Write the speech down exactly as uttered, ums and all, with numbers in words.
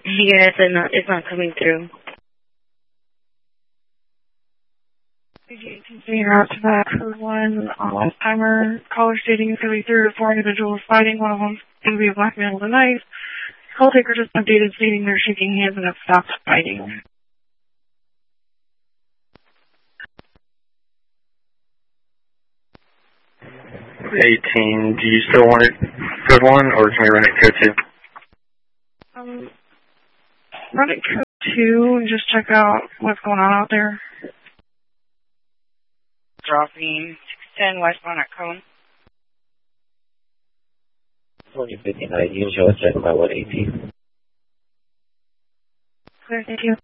Yeah, it's not, it's not coming through. Continue out to that code one on last timer. Caller stating it's going to be three or four individuals fighting. One of them's going to be a black man with a knife. Call taker just updated stating they're shaking hands and have stopped fighting. eighteen, do you still want it code one, or can we run it code two? Um, run it code two and just check out what's going on out there. Dropping six ten westbound at Cone. twenty fifty-nine, use your second by one eighteen. Clear, thank you.